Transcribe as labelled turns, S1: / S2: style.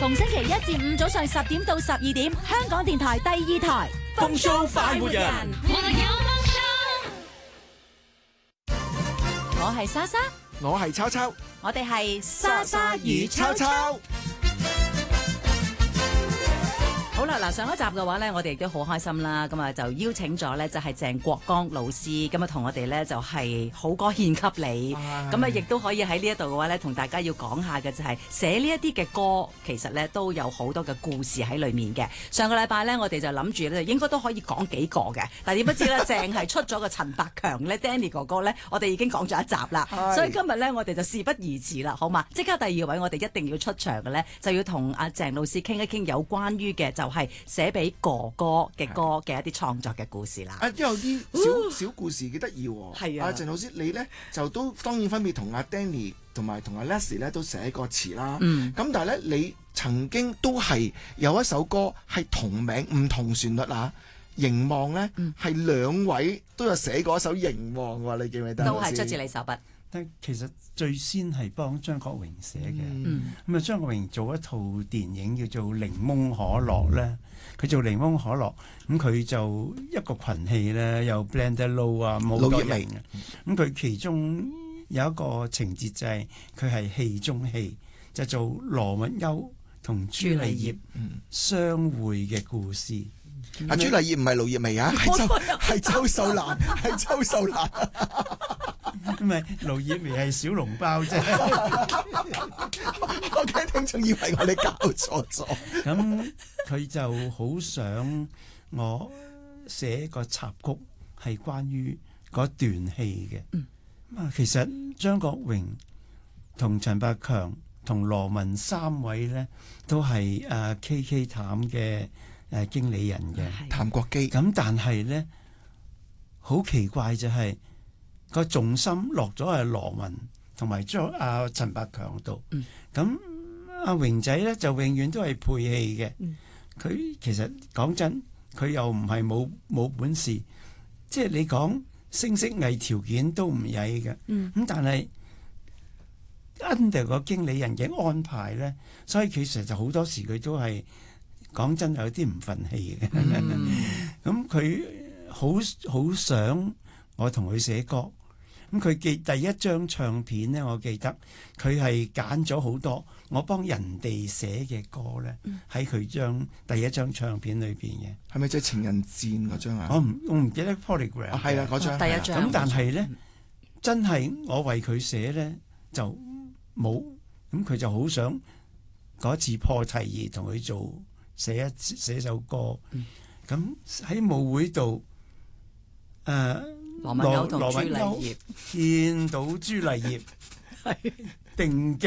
S1: 逢星期一至五早上10點到12點，香港電台第2台
S2: 風騷快活人。
S1: 我係莎莎，
S2: 我係秋秋，
S1: 我哋係莎莎與秋秋。好啦，嗱，上一集嘅話咧，我哋亦都好開心啦，咁啊就邀請咗咧就係鄭國江老師，咁啊同我哋咧就係好歌獻給你，咁啊亦都可以喺呢一度嘅話咧，同大家要講下嘅就係寫呢一啲嘅歌，其實咧都有好多嘅故事喺裏面嘅。上個禮拜咧，我哋就諗住咧應該都可以講幾個嘅，但係點不知咧，淨係出咗個陳百強咧 Danny 哥哥咧，我哋已經講咗一集啦，所以今日咧我哋就事不宜遲啦，好嘛？即刻第二位我哋一定要出場嘅咧，就要同阿鄭老師傾一傾有關於嘅就係寫俾哥哥嘅歌嘅一啲創作嘅故事啦。
S2: 因為有啲小故事幾得意喎。
S1: 係啊，
S2: 鄭老師你咧就都當然分別同阿 Danny 同埋同阿 Leslie 咧都寫過詞啦。咁但係咧你曾經都係有一首歌係同名唔同旋律啊。凝望咧係兩位都有寫過一首凝望喎，你記唔記得？
S1: 都係出自你手筆。
S3: 但其實最先係幫張國榮寫嘅，咁啊張國榮做一套電影叫做《檸檬可樂》咧，佢做檸檬可樂，咁佢就一個群戲咧，有 Blender Low 啊，冇多人嘅，咁佢其中有一個情節就係佢係戲中戲，就做羅密歐同朱麗葉相會嘅故事。
S2: 阿朱麗葉唔係盧葉薇啊，係周秀蘭，係周秀蘭。
S3: 唔係盧葉薇係小籠包啫。
S2: 我驚聽眾以為我哋搞錯咗。
S3: 咁佢就好想我寫個插曲係關於嗰段戲嘅。其實張國榮同陳百強同羅文三位咧都係KK 譚嘅經理人嘅
S2: 譚國基。
S3: 咁但係咧好奇怪就係個重心落咗係羅文同埋陳百強度。咁阿榮仔咧就永遠都係配戲嘅。佢其實講真，佢又唔係冇本事，即係你講聲色藝條件都唔曳嘅。咁但係 under 個經理人嘅安排咧，所以其實就好多時佢都係講真有啲唔忿氣嘅。咁佢好想我同佢寫歌。咁佢第一張唱片咧，我記得佢係揀咗好多我幫人哋寫嘅歌咧，喺佢第一張唱片裏邊嘅。
S2: 係咪即係情人戰嗰張啊？
S3: 我唔記得 Polygram。係啦，
S2: 嗰張
S1: 第一張。
S3: 咁但係咧，真係我為佢寫咧就冇。咁佢就好想嗰次破題而同佢寫首歌。咁喺舞會度
S1: 羅密歐同朱麗葉
S3: 見到朱麗葉定